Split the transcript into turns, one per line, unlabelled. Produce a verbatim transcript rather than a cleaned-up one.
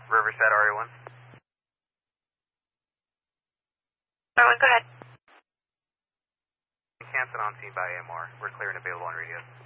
Riverside R A one.
R A one, go ahead.
Canceled on scene by A M R. We're clear and available on radio.